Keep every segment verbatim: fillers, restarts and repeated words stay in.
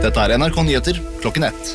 Dette er N R K Nyheter, klokken ett.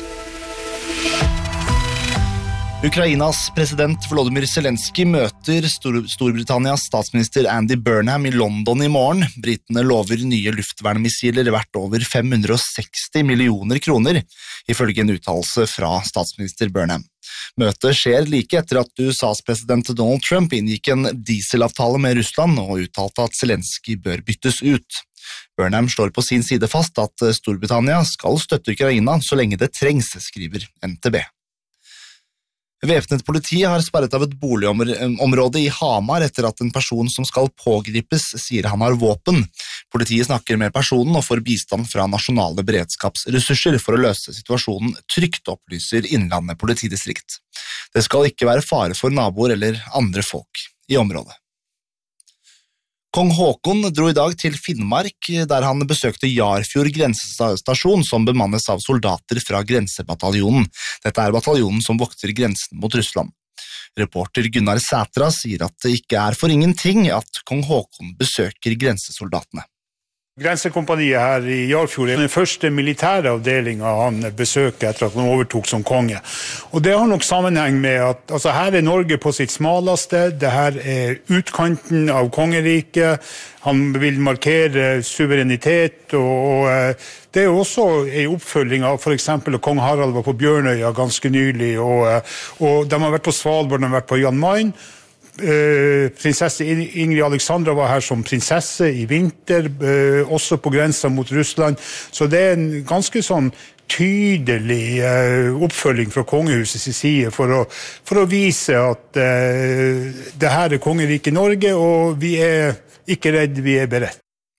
Ukrainas president Volodymyr Zelensky møter Stor- Storbritannias statsminister Andy Burnham i London i morgen. Britene lover nye luftvernmissiler verdt over fem hundre og seksti millioner kroner, ifølge en uttalelse fra statsminister Burnham. Møtet skjer like etter at U S A's president Donald Trump inngikk en dieselavtale med Russland og uttalte at Zelensky bør byttes ut. Burnham slår på sin side fast at Storbritannia skal støtte Ukraina så lenge det trengs, skriver N T B. Væpnet politi har sperret av et boligområde i Hamar etter at en person som skal pågripes sier han har våpen. Politiet snakker med personen og får bistand fra nasjonale beredskapsressurser for å løse situasjonen trygt, opplyser Innlandet politidistrikt. Det skal ikke være fare for naboer eller andre folk i området. Kong Håkon dro i dag til Finnmark, der han besøkte Jarfjord grensestasjon som bemannes av soldater fra Grensebataljonen. Dette er bataljonen som vokter grensen mot Russland. Reporter Gunnar Sætra sier at det ikke er for ingenting at kong Håkon besøker grensesoldatene. Grensekompaniet her i Jarfjord er den første militære avdelingen han besøker etter at han overtok som konge. Og det har nok sammenheng med at altså, her er Norge på sitt smaleste, det her er utkanten av kongeriket, han vil markere suverenitet, og, og det er også en oppfølging av for eksempel at kong Harald var på Bjørnøya ganske nylig, og, og de har vært på Svalbard, de har vært på Jan Mayen. Uh, prinsesse Ingrid Alexandra var her som prinsesse i vinter, uh, også på grensa mot Russland, så det er en ganske sånn tydelig uh, oppfølging fra kongehusets side for å, for å vise at uh, det her er kongeriket Norge, og vi er ikke redd, vi er beredt.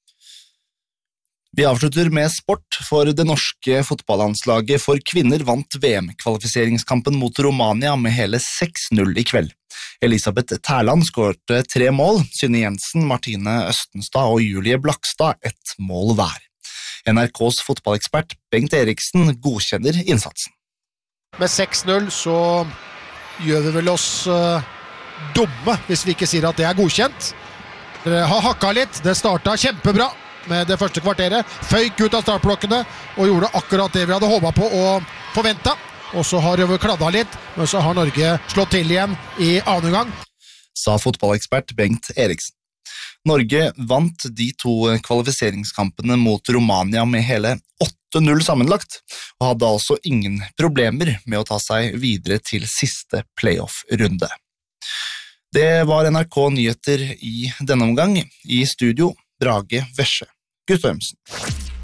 Vi avslutter med sport, for det norske fotballandslaget for kvinner vant V M-kvalifiseringskampen mot Romania med hele seks null i kveld. Elisabeth Terland skårte tre mål, Synne Jensen, Martine Østenstad og Julie Blakstad ett mål hver. N R K's fotballekspert Bengt Eriksen godkjenner innsatsen. Med seks null så gjør vi vel oss uh, dumme hvis vi ikke sier at det er godkjent. Dere har hakket litt, det startet kjempebra med det første kvarteret, føyk ut av startblokkene og gjorde akkurat det vi hadde håpet på og forventet. Og så har vi kladdet litt, men så har Norge slått til igjen i annen gang. Sa fotballekspert Bengt Eriksen. Norge vant de to kvalifiseringskampene mot Romania med hele åtte null sammenlagt, og hadde altså ingen problemer med å ta seg videre til siste playoff-runde. Det var N R K Nyheter i denne omgang. I studio, Brage Vesje Guttormsen.